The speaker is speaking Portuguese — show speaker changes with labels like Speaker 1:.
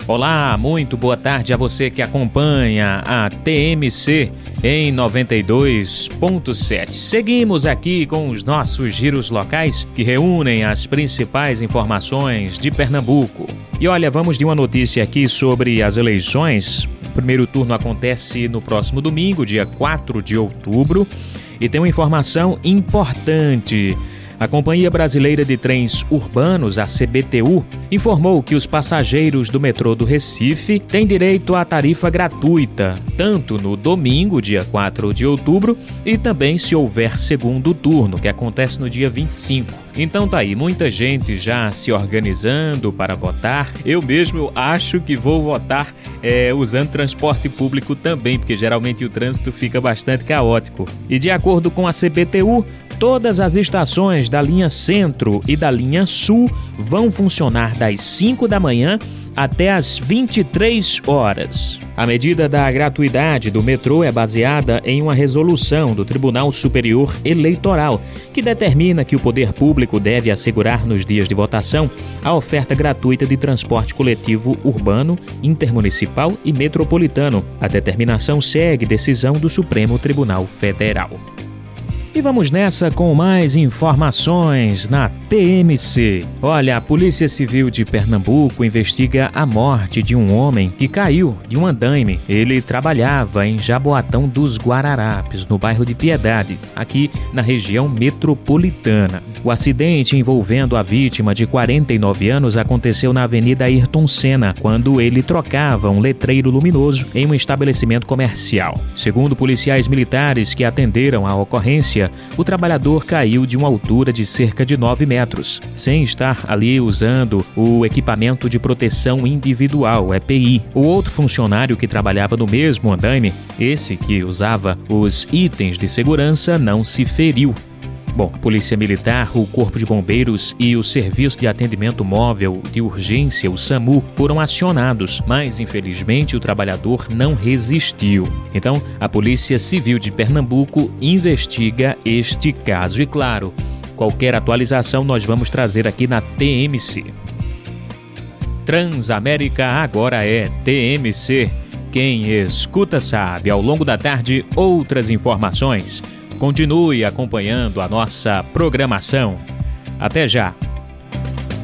Speaker 1: Olá, muito boa tarde a você que acompanha a TMC em 92.7. Seguimos aqui com os nossos giros locais que reúnem as principais informações de Pernambuco. E olha, vamos de uma notícia aqui sobre as eleições. O primeiro turno acontece no próximo domingo, dia 4 de outubro, e tem uma informação importante. A Companhia Brasileira de Trens Urbanos, a CBTU, informou que os passageiros do metrô do Recife têm direito à tarifa gratuita, tanto no domingo, dia 4 de outubro, e também se houver segundo turno, que acontece no dia 25. Então tá aí, muita gente já se organizando para votar. Eu mesmo acho que vou votar usando transporte público também, porque geralmente o trânsito fica bastante caótico. E de acordo com a CBTU, todas as estações da linha Centro e da linha Sul vão funcionar das 5 da manhã até as 23 horas. A medida da gratuidade do metrô é baseada em uma resolução do Tribunal Superior Eleitoral, que determina que o poder público deve assegurar nos dias de votação a oferta gratuita de transporte coletivo urbano, intermunicipal e metropolitano. A determinação segue decisão do Supremo Tribunal Federal. E vamos nessa com mais informações na TMC. Olha, a Polícia Civil de Pernambuco investiga a morte de um homem que caiu de um andaime. Ele trabalhava em Jaboatão dos Guararapes, no bairro de Piedade, aqui na região metropolitana. O acidente envolvendo a vítima de 49 anos aconteceu na Avenida Ayrton Senna, quando ele trocava um letreiro luminoso em um estabelecimento comercial. Segundo policiais militares que atenderam à ocorrência, o trabalhador caiu de uma altura de cerca de 9 metros, sem estar ali usando o equipamento de proteção individual, EPI. O outro funcionário que trabalhava no mesmo andaime, esse que usava os itens de segurança, não se feriu. Bom, a Polícia Militar, o Corpo de Bombeiros e o Serviço de Atendimento Móvel de Urgência, o SAMU, foram acionados, mas infelizmente o trabalhador não resistiu. Então, a Polícia Civil de Pernambuco investiga este caso. E claro, qualquer atualização nós vamos trazer aqui na TMC. Transamérica agora é TMC. Quem escuta sabe. Ao longo da tarde, outras informações. Continue acompanhando a nossa programação. Até já!